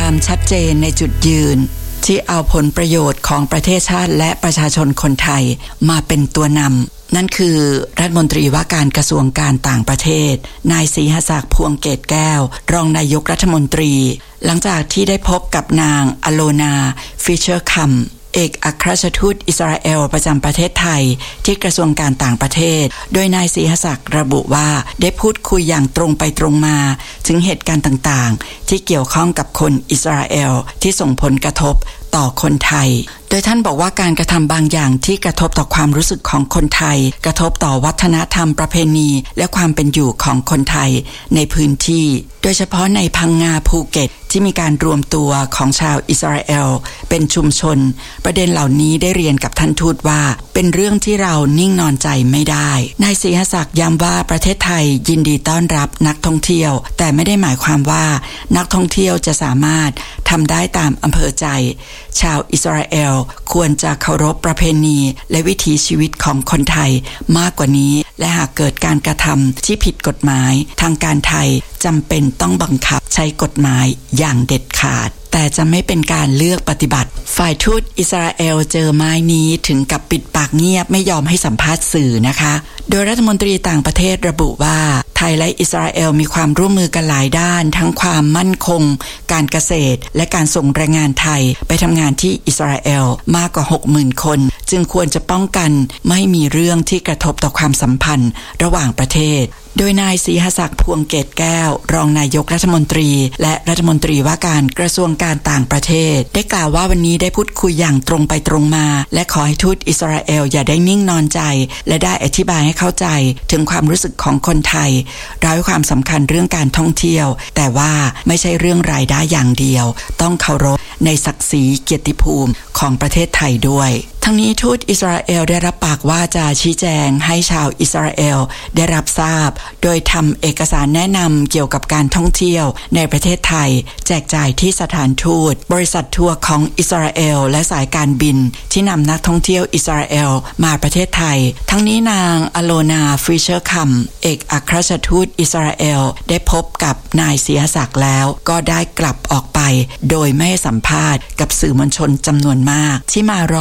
ามชัดเจนในจุดยืนที่เอาผลประโยชน์ของประเทศชาติและประชาชนคนไทยมาเป็นตัวนำนั่นคือรัฐมนตรีว่าการกระทรวงการต่างประเทศนายศรีหศักดิ์พวงเกตแก้วรองนายกรัฐมนตรีหลังจากที่ได้พบกับนางอโลนาฟิชเชอร์คัมเอกอัครราชทูตอิสราเอลประจำประเทศไทยที่กระทรวงการต่างประเทศโดยนายศรีหศักดิ์ระบุว่าได้พูดคุยอย่างตรงไปตรงมาถึงเหตุการณ์ต่างๆที่เกี่ยวข้องกับคนอิสราเอลที่ส่งผลกระทบต่อคนไทยโดยท่านบอกว่าการกระทำบางอย่างที่กระทบต่อความรู้สึกของคนไทยกระทบต่อวัฒนธรรมประเพณีและความเป็นอยู่ของคนไทยในพื้นที่โดยเฉพาะในพังงาภูเก็ตที่มีการรวมตัวของชาวอิสราเอลเป็นชุมชนประเด็นเหล่านี้ได้เรียนกับท่านทูตว่าเป็นเรื่องที่เรานิ่งนอนใจไม่ได้นายศรีหศักดิ์ย้ำว่าประเทศไทยยินดีต้อนรับนักท่องเที่ยวแต่ไม่ได้หมายความว่านักท่องเที่ยวจะสามารถทำได้ตามอำเภอใจชาวอิสราเอลควรจะเคารพประเพณีและวิถีชีวิตของคนไทยมากกว่านี้และหากเกิดการกระทำที่ผิดกฎหมายทางการไทยจำเป็นต้องบังคับใช้กฎหมายอย่างเด็ดขาดแต่จะไม่เป็นการเลือกปฏิบัติฝ่ายทูตอิสราเอลเจอไม้นี้ถึงกับปิดปากเงียบไม่ยอมให้สัมภาษณ์สื่อนะคะโดยรัฐมนตรีต่างประเทศระบุว่าไทยและอิสราเอลมีความร่วมมือกันหลายด้านทั้งความมั่นคงการเกษตรและการส่งแรงงานไทยไปทำงานที่อิสราเอลมากกว่า 60,000 คนจึงควรจะป้องกันไม่ให้มีเรื่องที่กระทบต่อความสัมพันธ์ระหว่างประเทศโดยนายศรีหศักดิ์พวงเกตแก้วรองนายกรัฐมนตรีและรัฐมนตรีว่าการกระทรวงการต่างประเทศได้กล่าวว่าวันนี้ได้พูดคุยอย่างตรงไปตรงมาและขอให้ทูตอิสราเอลอย่าได้นิ่งนอนใจและได้อธิบายให้เข้าใจถึงความรู้สึกของคนไทยเราให้ความสำคัญเรื่องการท่องเที่ยวแต่ว่าไม่ใช่เรื่องรายได้อย่างเดียวต้องเคารพในศักดิ์ศรีเกียรติภูมิของประเทศไทยด้วยทั้งนี้ทูตอิสราเอลได้รับปากว่าจะชี้แจงให้ชาวอิสราเอลได้รับทราบโดยทำเอกสารแนะนำเกี่ยวกับการท่องเที่ยวในประเทศไทยแจกจ่ายที่สถานทูตบริษัททัวร์ของอิสราเอลและสายการบินที่นำนักท่องเที่ยวอิสราเอลมาประเทศไทยทั้งนี้นางอโลนาฟิชเชอร์คัมเอกอัครราชทูตอิสราเอลได้พบกับนายศรีหศักดิ์แล้วก็ได้กลับออกไปโดยไม่ให้สัมภาษณ์กับสื่อมวลชนจำนวนมากที่มารอ